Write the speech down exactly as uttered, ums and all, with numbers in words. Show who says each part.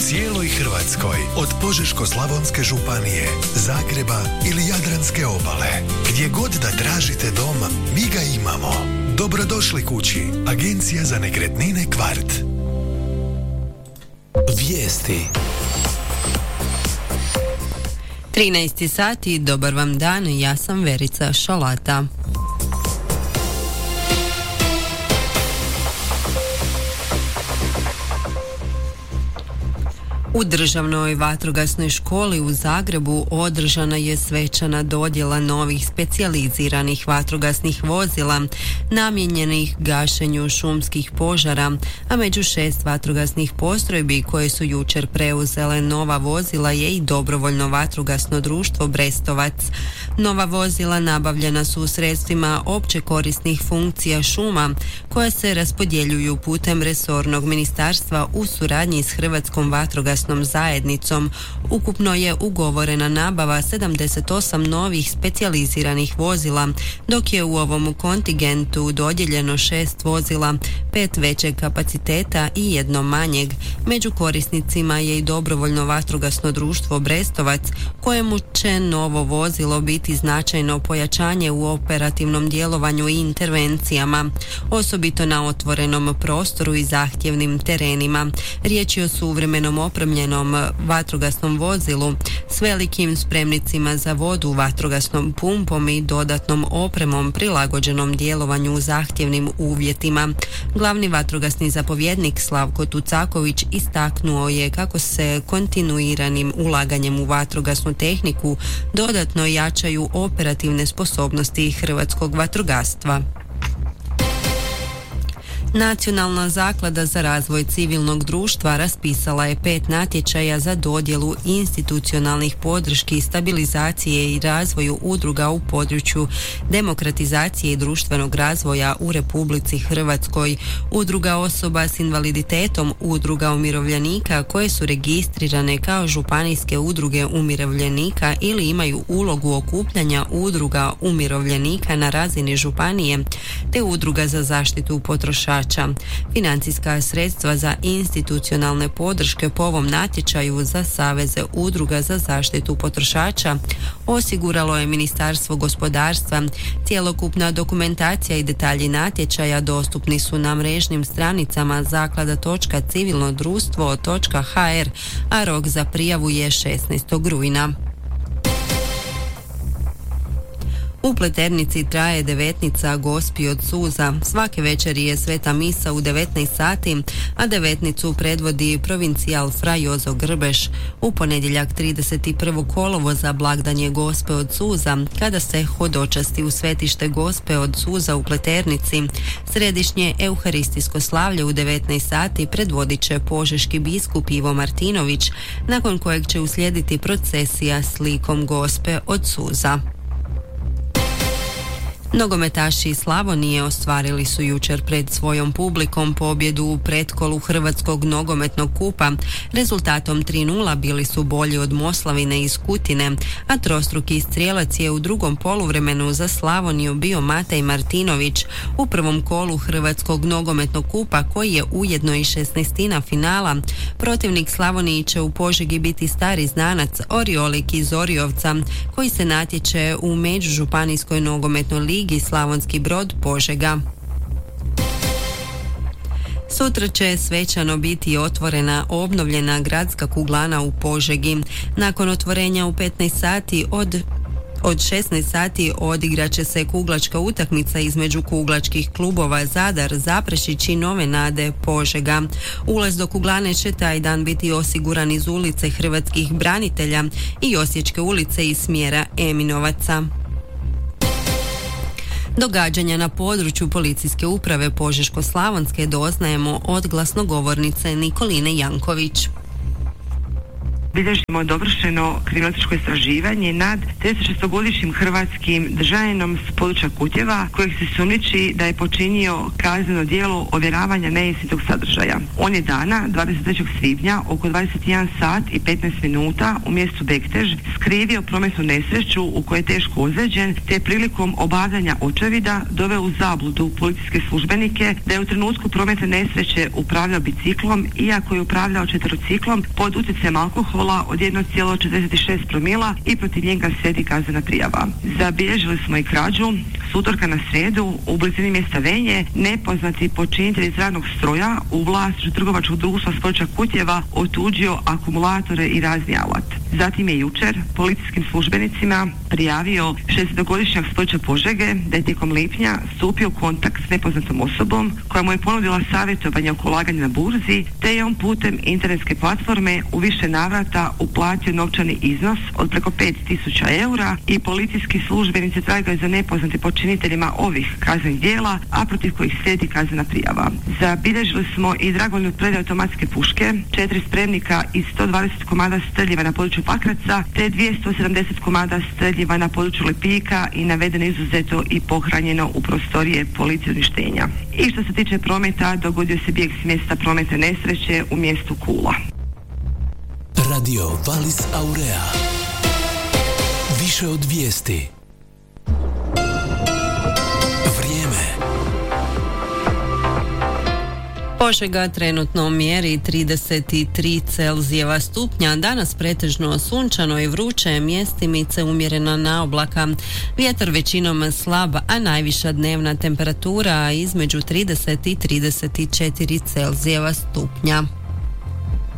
Speaker 1: cijeloj Hrvatskoj, od Požeško-slavonske županije, Zagreba ili Jadranske obale. Gdje god da tražite dom, mi ga imamo. Dobrodošli kući. Agencija za nekretnine Kvart.
Speaker 2: Vijesti.
Speaker 3: trinaest sati, dobar vam dan, ja sam Verica Šalata. U državnoj vatrogasnoj školi u Zagrebu održana je svečana dodjela novih specijaliziranih vatrogasnih vozila namijenjenih gašenju šumskih požara, a među šest vatrogasnih postrojbi koje su jučer preuzele nova vozila je i dobrovoljno vatrogasno društvo Brestovac. Nova vozila nabavljena su sredstvima opće korisnih funkcija šuma koja se raspodjeljuju putem resornog ministarstva u suradnji s Hrvatskom vatrogasnom zajednicom. Ukupno je ugovorena nabava sedamdeset osam novih specijaliziranih vozila, dok je u ovom kontingentu dodijeljeno šest vozila, pet većeg kapaciteta i jedno manjeg. Među korisnicima je i dobrovoljno vatrogasno društvo Brestovac, kojemu će novo vozilo biti značajno pojačanje u operativnom djelovanju i intervencijama, osobito na otvorenom prostoru i zahtjevnim terenima. Riječ je o suvremenom opremljenom vatrogasnom vozilu s velikim spremnicima za vodu, vatrogasnom pumpom i dodatnom opremom prilagođenom djelovanju u zahtjevnim uvjetima. Glavni vatrogasni zapovjednik Slavko Tucaković istaknuo je kako se kontinuiranim ulaganjem u vatrogasnu tehniku dodatno jačaju operativne sposobnosti hrvatskog vatrogastva. Nacionalna zaklada za razvoj civilnog društva raspisala je pet natječaja za dodjelu institucionalnih podrški, stabilizacije i razvoju udruga u području demokratizacije i društvenog razvoja u Republici Hrvatskoj. Udruga osoba s invaliditetom, udruga umirovljenika koje su registrirane kao županijske udruge umirovljenika ili imaju ulogu okupljanja udruga umirovljenika na razini županije, te udruga za zaštitu potrošača. Financijska sredstva za institucionalne podrške po ovom natječaju za saveze udruga za zaštitu potrošača osiguralo je Ministarstvo gospodarstva. Cjelokupna dokumentacija i detalji natječaja dostupni su na mrežnim stranicama zaklada točka civilno društvo točka ha er, a rok za prijavu je šesnaestog rujna. U Pleternici traje devetnica Gospi od suza. Svake večeri je sveta misa u devetnaest sati, a devetnicu predvodi provincijal fra Jozo Grbeš. U ponedjeljak trideset prvog kolovoza blagdan je Gospe od suza, kada se hodočasti u svetište Gospe od suza u Pleternici. Središnje euharistijsko slavlje u devetnaest sati predvodit će požeški biskup Ivo Martinović, nakon kojeg će uslijediti procesija s likom Gospe od suza. Nogometaši Slavonije ostvarili su jučer pred svojom publikom pobjedu u pretkolu Hrvatskog nogometnog kupa. Rezultatom tri nula bili su bolji od Moslavine iz Kutine, a trostruki strijelac je u drugom poluvremenu za Slavoniju bio Matej Martinović. U prvom kolu Hrvatskog nogometnog kupa, koji je ujedno i šesnaestina finala, protivnik Slavoniji će u Požegi biti stari znanac Oriolik iz Oriovca, koji se natječe u međužupanijskoj nogometnoj ligi Slavonski Brod Požega. Sutra će svečano biti otvorena obnovljena gradska kuglana u Požegi. Nakon otvorenja u petnaest sati od Od šesnaest sati odigrat će se kuglačka utakmica između kuglačkih klubova Zadar, Zaprešić i Nove Nade Požega. Ulaz do kuglane će taj dan biti osiguran iz ulice Hrvatskih branitelja i Osječke ulice iz smjera Eminovaca. Događanja na području policijske uprave Požeško-slavonske doznajemo od glasnogovornice Nikoline Janković.
Speaker 2: bilježimo dovršeno kriminalističko istraživanje nad tridesetšestogodišnjim hrvatskim državljaninom s područja Kutjeva kojeg se sumnjiči da je počinio kazneno djelo ovjeravanja neistinitog sadržaja. On je dana dvadeset trećeg svibnja oko dvadeset jedan sat i petnaest minuta u mjestu Bektež skrivio prometnu nesreću u kojoj je teško ozlijeđen, te prilikom obavljanja očevida doveo u zabludu policijske službenike da je u trenutku prometne nesreće upravljao biciklom, iako je upravljao četverociklom pod utjecajem alkohola od jedan zarez četrdeset šest promila i protiv njega slijedi kaznena prijava. Zabilježili smo i krađu s utorka na srijedu u blizini mjesta Venje. Nepoznati počinitelj iz radnog stroja u vlasništvu trgovačkog društva s područja Kutjeva otuđio akumulatore i razni alat. Zatim je jučer policijskim službenicima prijavio šestdesetogodišnjak s područja Požege da je tijekom lipnja stupio u kontakt s nepoznatom osobom koja mu je ponudila savjetovanje oko ulaganja na burzi, te je on putem internetske platforme u više navrata uplatio novčani iznos od preko pet tisuća eura i policijski službenici tragaju za nepoznati počiniteljima ovih kaznenih djela, a protiv kojih slijedi kaznena prijava. Zabilježili smo i dragovoljnu predaju automatske puške, četiri spremnika i sto dvadeset komada streljiva na području Pakraca, te dvjesto sedamdeset komada streljiva na području Lipika i navedeno izuzeto i pohranjeno u prostorije policije uništenja. I što se tiče prometa, dogodio se bijeg s mjesta prometne nesreće u mjestu Kula.
Speaker 1: Radio Valis Aurea. Više od vijesti.
Speaker 3: Požega trenutno mjeri trideset tri Celzijeva stupnja, danas pretežno sunčano i vruće, mjestimice umjerena naoblaka, vjetar većinom slab, a najviša dnevna temperatura između trideset i trideset četiri Celzijeva stupnja.